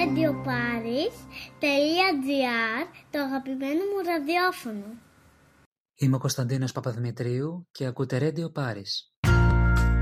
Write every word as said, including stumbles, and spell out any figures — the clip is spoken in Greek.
radio paris τελεία gr, το αγαπημένο μου ραδιόφωνο. Είμαι ο Κωνσταντίνος Παπαδημητρίου και ακούτε Radio Paris.